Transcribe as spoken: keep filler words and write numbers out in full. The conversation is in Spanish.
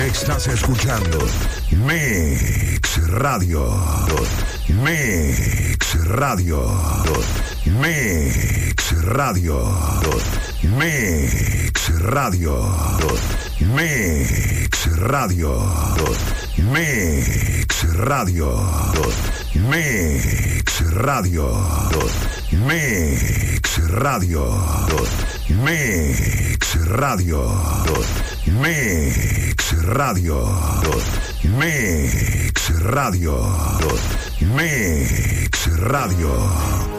Estás escuchando Mix Radio. Mix Radio. Mix Radio. Mix Radio. Mix Radio. Mix Radio. Mix Radio. Mix Radio. Mix Radio. Mix Radio. Mix Radio. Mix Radio.